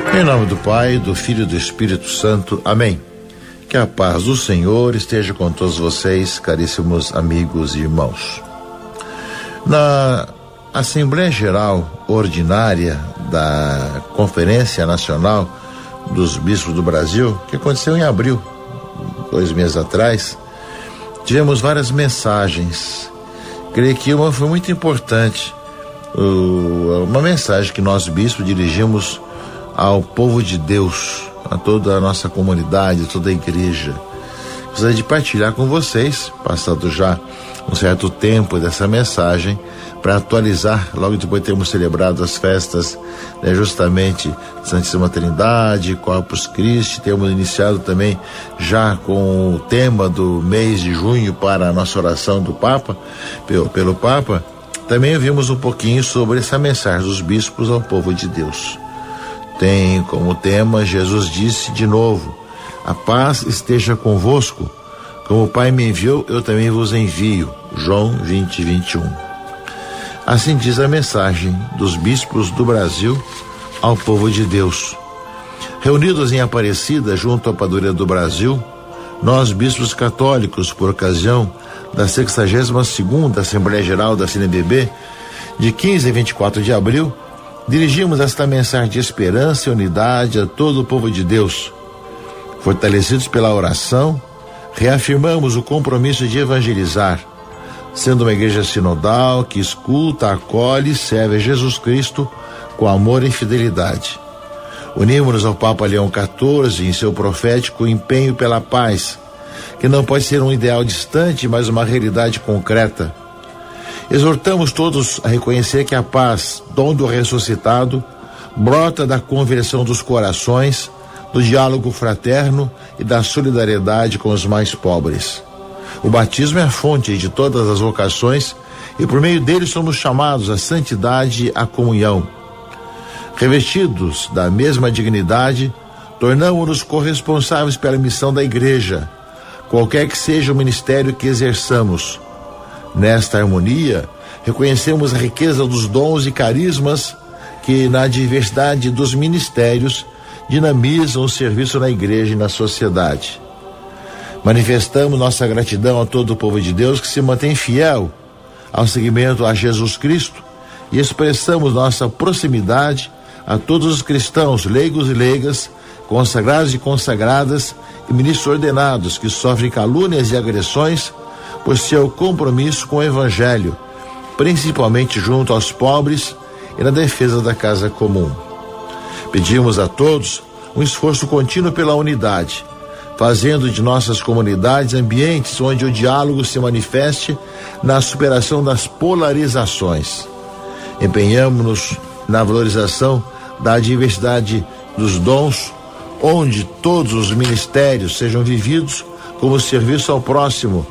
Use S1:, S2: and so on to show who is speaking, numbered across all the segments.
S1: Em nome do Pai, do Filho e do Espírito Santo. Amém. Que a paz do Senhor esteja com todos vocês, caríssimos amigos e irmãos. Na Assembleia Geral Ordinária da Conferência Nacional dos Bispos do Brasil, que aconteceu em abril, 2 meses atrás, tivemos várias mensagens. Creio que uma foi muito importante, uma mensagem que nós bispos dirigimos ao povo de Deus, a toda a nossa comunidade, toda a igreja. Gostaria de partilhar com vocês, passado já um certo tempo dessa mensagem, para atualizar, logo depois de termos celebrado as festas, justamente Santíssima Trindade, Corpus Christi, temos iniciado também já com o tema do mês de junho para a nossa oração do Papa, pelo Papa. Também vimos um pouquinho sobre essa mensagem dos bispos ao povo de Deus. Tem como tema, Jesus disse de novo: a paz esteja convosco, como o Pai me enviou, eu também vos envio. João 20:21. Assim diz a mensagem dos bispos do Brasil ao povo de Deus. Reunidos em Aparecida, junto à Padroeira do Brasil, nós, bispos católicos, por ocasião da 62ª Assembleia Geral da CNBB, de 15 a 24 de abril, dirigimos esta mensagem de esperança e unidade a todo o povo de Deus. Fortalecidos pela oração, reafirmamos o compromisso de evangelizar, sendo uma igreja sinodal que escuta, acolhe e serve a Jesus Cristo com amor e fidelidade. Unimos-nos ao Papa Leão XIV em seu profético empenho pela paz, que não pode ser um ideal distante, mas uma realidade concreta. Exortamos todos a reconhecer que a paz, dom do ressuscitado, brota da conversão dos corações, do diálogo fraterno e da solidariedade com os mais pobres. O batismo é a fonte de todas as vocações e por meio dele somos chamados à santidade e à comunhão. Revestidos da mesma dignidade, tornamo-nos corresponsáveis pela missão da igreja, qualquer que seja o ministério que exerçamos. Nesta harmonia, reconhecemos a riqueza dos dons e carismas que, na diversidade dos ministérios, dinamizam o serviço na igreja e na sociedade. Manifestamos nossa gratidão a todo o povo de Deus que se mantém fiel ao seguimento a Jesus Cristo e expressamos nossa proximidade a todos os cristãos, leigos e leigas, consagrados e consagradas e ministros ordenados que sofrem calúnias e agressões por seu compromisso com o Evangelho, principalmente junto aos pobres e na defesa da casa comum. Pedimos a todos um esforço contínuo pela unidade, fazendo de nossas comunidades ambientes onde o diálogo se manifeste na superação das polarizações. Empenhamos-nos na valorização da diversidade dos dons, onde todos os ministérios sejam vividos como serviço ao próximo,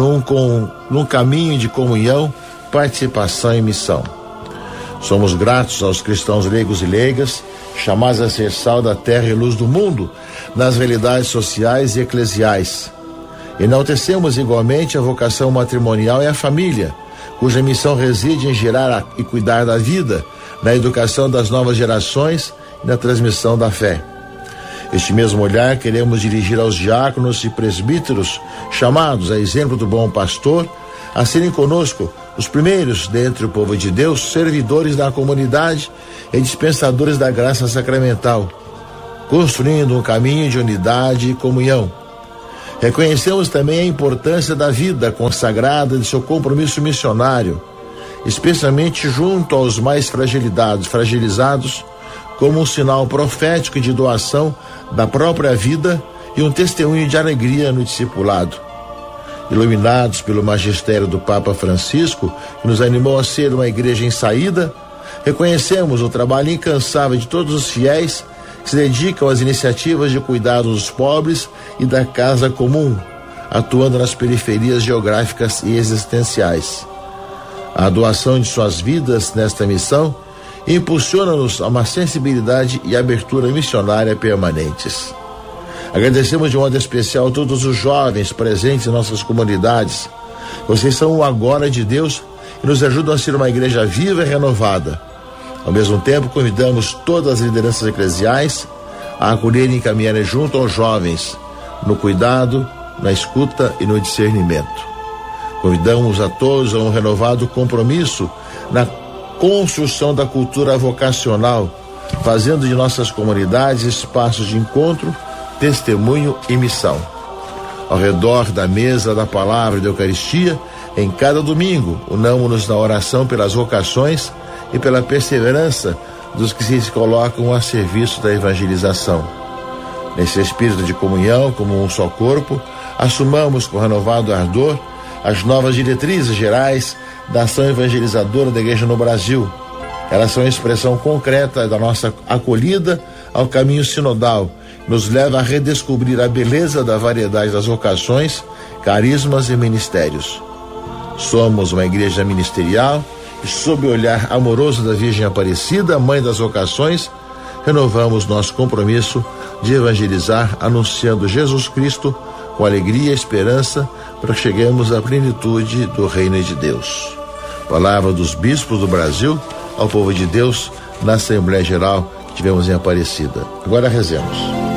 S1: num caminho de comunhão, participação e missão. Somos gratos aos cristãos leigos e leigas, chamados a ser sal da terra e luz do mundo, nas realidades sociais e eclesiais. Enaltecemos igualmente a vocação matrimonial e a família, cuja missão reside em gerar e cuidar da vida, na educação das novas gerações e na transmissão da fé. Este mesmo olhar queremos dirigir aos diáconos e presbíteros, chamados, a exemplo do bom pastor, a serem conosco os primeiros dentre o povo de Deus, servidores da comunidade e dispensadores da graça sacramental, construindo um caminho de unidade e comunhão. Reconhecemos também a importância da vida consagrada de seu compromisso missionário, especialmente junto aos mais fragilizados, como um sinal profético de doação da própria vida e um testemunho de alegria no discipulado. Iluminados pelo magistério do Papa Francisco, que nos animou a ser uma igreja em saída, reconhecemos o trabalho incansável de todos os fiéis que se dedicam às iniciativas de cuidado dos pobres e da casa comum, atuando nas periferias geográficas e existenciais. A doação de suas vidas nesta missão impulsiona-nos a uma sensibilidade e abertura missionária permanentes. Agradecemos de modo especial a todos os jovens presentes em nossas comunidades. Vocês são o agora de Deus e nos ajudam a ser uma igreja viva e renovada. Ao mesmo tempo, convidamos todas as lideranças eclesiais a acolherem e caminharem junto aos jovens, no cuidado, na escuta e no discernimento. Convidamos a todos a um renovado compromisso na construção da cultura vocacional, fazendo de nossas comunidades espaços de encontro, testemunho e missão. Ao redor da mesa da palavra e da Eucaristia, em cada domingo, unamos-nos na oração pelas vocações e pela perseverança dos que se colocam a serviço da evangelização. Nesse espírito de comunhão, como um só corpo, assumamos com renovado ardor as novas diretrizes gerais da ação evangelizadora da Igreja no Brasil. Elas são a expressão concreta da nossa acolhida ao caminho sinodal, nos leva a redescobrir a beleza da variedade das vocações, carismas e ministérios. Somos uma igreja ministerial e, sob o olhar amoroso da Virgem Aparecida, Mãe das Vocações, renovamos nosso compromisso de evangelizar, anunciando Jesus Cristo com alegria e esperança, para que cheguemos à plenitude do reino de Deus. Palavra dos bispos do Brasil ao povo de Deus na Assembleia Geral que tivemos em Aparecida. Agora rezemos.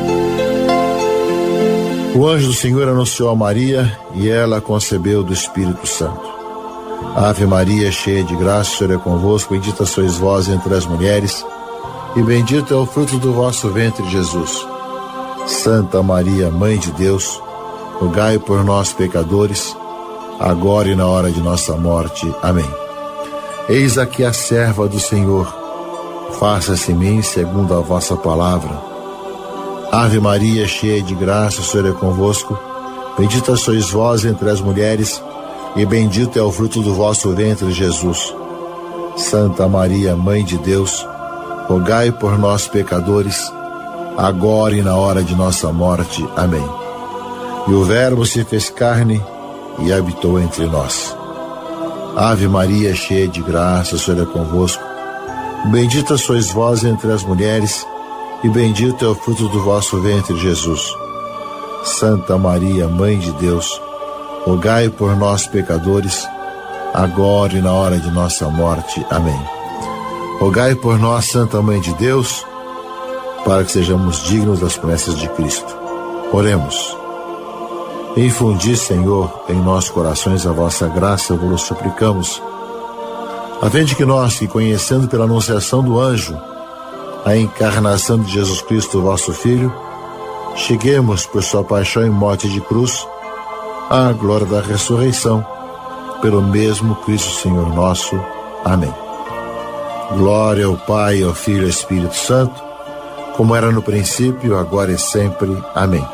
S1: O anjo do Senhor anunciou a Maria e ela concebeu do Espírito Santo. Ave Maria, cheia de graça, o Senhor é convosco, bendita sois vós entre as mulheres, e bendito é o fruto do vosso ventre, Jesus. Santa Maria, Mãe de Deus, rogai por nós, pecadores, agora e na hora de nossa morte. Amém. Eis aqui a serva do Senhor, faça-se em mim segundo a vossa palavra. Ave Maria, cheia de graça, o Senhor é convosco, bendita sois vós entre as mulheres, e bendito é o fruto do vosso ventre, Jesus. Santa Maria, Mãe de Deus, rogai por nós, pecadores, agora e na hora de nossa morte. Amém. E o Verbo se fez carne e habitou entre nós. Ave Maria, cheia de graça, o Senhor é convosco. Bendita sois vós entre as mulheres, e bendito é o fruto do vosso ventre, Jesus. Santa Maria, Mãe de Deus, rogai por nós, pecadores, agora e na hora de nossa morte. Amém. Rogai por nós, Santa Mãe de Deus, para que sejamos dignos das promessas de Cristo. Oremos. Infundi, Senhor, em nossos corações a vossa graça, vos suplicamos, a fim de que nós, que conhecendo pela anunciação do anjo a encarnação de Jesus Cristo, vosso Filho, cheguemos por sua paixão e morte de cruz à glória da ressurreição, pelo mesmo Cristo Senhor nosso. Amém. Glória ao Pai, ao Filho e ao Espírito Santo, como era no princípio, agora e sempre. Amém.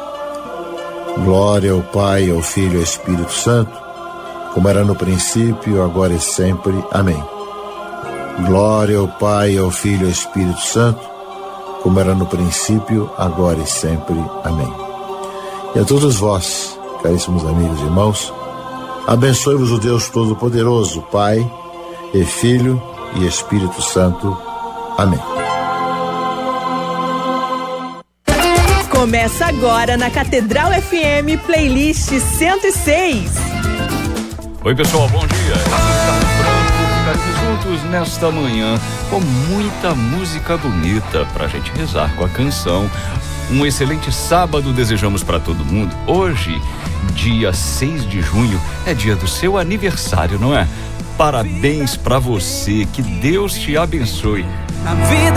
S1: Glória ao Pai, ao Filho e ao Espírito Santo, como era no princípio, agora e sempre. Amém. Glória ao Pai, ao Filho e ao Espírito Santo, como era no princípio, agora e sempre. Amém. E a todos vós, caríssimos amigos e irmãos, abençoe-vos o Deus Todo-Poderoso, Pai e Filho e Espírito Santo. Amém.
S2: Começa agora na Catedral FM Playlist 106.
S3: Oi pessoal, bom dia. Ficaremos juntos nesta manhã com muita música bonita pra gente rezar com a canção. Um excelente sábado desejamos para todo mundo. Hoje, dia 6 de junho, é dia do seu aniversário, não é? Parabéns pra você, que Deus te abençoe.
S4: Na vida